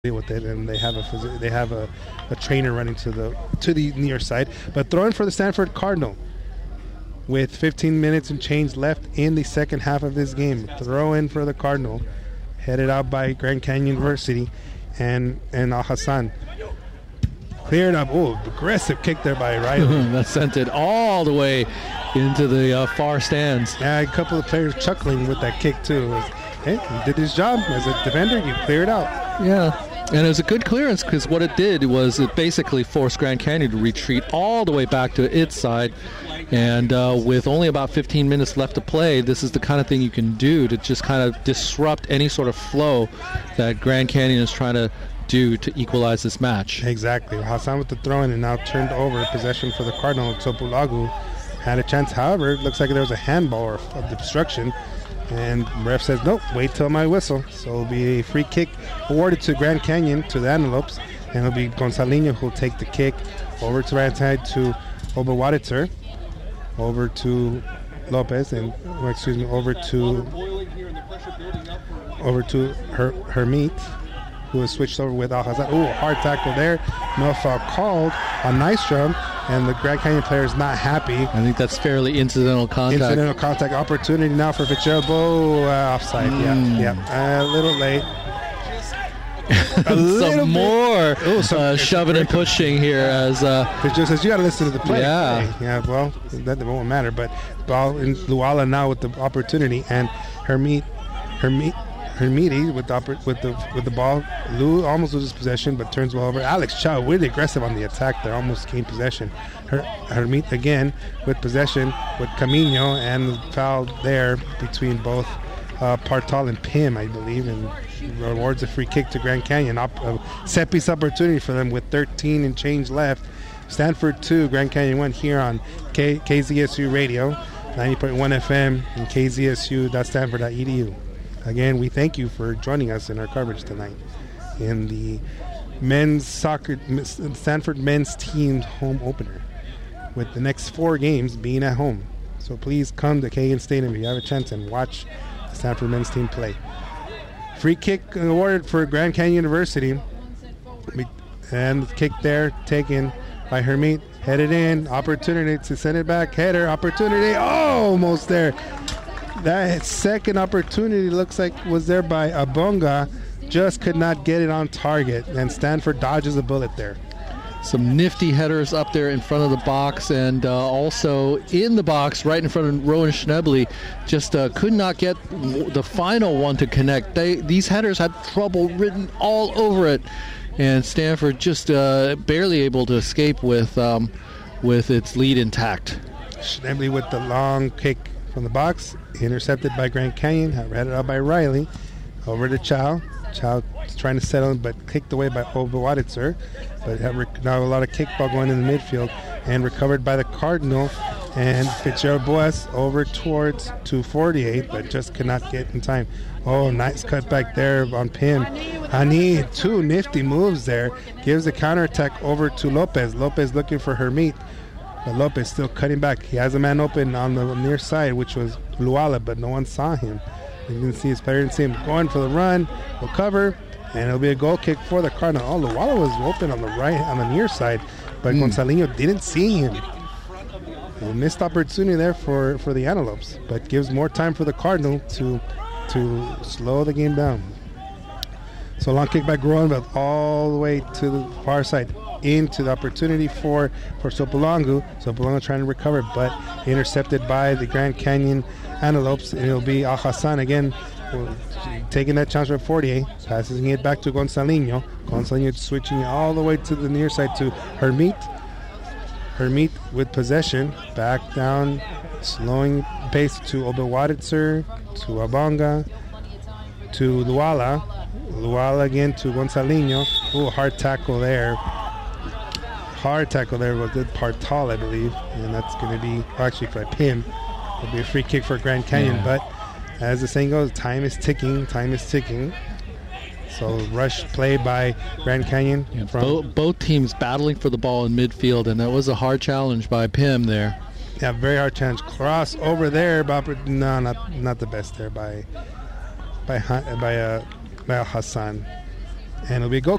with it, and they have a trainer running to the near side. But throwing for the Stanford Cardinal with 15 minutes and change left in the second half of this game. Throw in for the Cardinal, headed out by Grand Canyon University and Al Hassan. Cleared up. Oh, aggressive kick there by Riley. That sent it all the way into the far stands. Yeah, a couple of players chuckling with that kick too. Hey, he did his job as a defender. You cleared out. Yeah. And it was a good clearance because what it did was it basically forced Grand Canyon to retreat all the way back to its side. And with only about 15 minutes left to play, this is the kind of thing you can do to just kind of disrupt any sort of flow that Grand Canyon is trying to do to equalize this match. Exactly. Hassan with the throw-in and now turned over possession for the Cardinal. Topolagu had a chance. However, it looks like there was a handball or obstruction. And ref says, nope, wait till my whistle. So it'll be a free kick awarded to Grand Canyon, to the Antelopes. And it'll be Gonzalino who'll take the kick over to right side to Oberwaditzer, over to Lopez, and over to Hermit, who has switched over with Al Hassan. Ooh, hard tackle there. No foul called on Nystrom, and the Grand Canyon player is not happy. I think that's fairly incidental contact. Incidental contact opportunity now for Fitzgerald. Offside. Yeah. A little late. Some more shoving and pushing here as Fitzgerald says, you got to listen to the play. Yeah. Well, that won't matter. But ball in Luala now with the opportunity, and Hermiti with the ball. Lou almost loses possession, but turns well over. Alex Chow really aggressive on the attack there, almost gained possession. Hermit again with possession with Camino, and the foul there between both Partal and Pim, I believe, and rewards a free kick to Grand Canyon. Set piece opportunity for them with 13 and change left. Stanford 2, Grand Canyon 1 here on KZSU Radio, 90.1 FM, and kzsu.stanford.edu. Again, we thank you for joining us in our coverage tonight in the Stanford men's team home opener, with the next 4 games being at home. So please come to Kagan Stadium if you have a chance and watch the Stanford men's team play. Free kick awarded for Grand Canyon University, and the kick there taken by Hermit. Headed in, opportunity to send it back. Header, opportunity, almost there. That second opportunity looks like was there by Abonga, just could not get it on target, and Stanford dodges a bullet there. Some nifty headers up there in front of the box, and also in the box right in front of Rowan Schnebley, just could not get the final one to connect. These headers had trouble written all over it, and Stanford just barely able to escape with its lead intact. Schnebley with the long kick from the box, intercepted by Grand Canyon, headed out by Riley, over to Chow. Chow trying to settle, but kicked away by Oberwaditzer. But now a lot of kickball going in the midfield, and recovered by the Cardinal, and Fitzgerald Boas over towards 248, but just cannot get in time. Oh, nice cut back there on Pim. Hani, 2 nifty moves there. Gives the counterattack over to Lopez. Lopez looking for Hermit. But Lopez still cutting back. He has a man open on the near side, which was Luala, but no one saw him. You can see his player, didn't see him going for the run. Will cover, and it'll be a goal kick for the Cardinal. Oh, Luala was open on the right, on the near side, but Gonzalino didn't see him. A missed opportunity there for the Antelopes, but gives more time for the Cardinal to slow the game down. So long kick by Groenveld all the way to the far side, into the opportunity for Sopolangu. Sopolangu trying to recover, but intercepted by the Grand Canyon Antelopes. And it'll be Al Hassan again, taking that chance for 48, passing it back to Gonzalino. Gonzalino switching it all the way to the near side to Hermit. Hermit with possession, back down, slowing pace to Oberwaditzer, to Abonga, to Luala. Luala again to Gonzalino. Ooh, hard tackle there. Hard tackle there was good Partal, I believe, and that's going to be actually for Pim. It'll be a free kick for Grand Canyon, but as the saying goes, time is ticking. So rush play by Grand Canyon. Yeah, both teams battling for the ball in midfield, and that was a hard challenge by Pim there. Yeah, very hard challenge. Cross over there, but no, not the best there by Hassan. and it'll be a go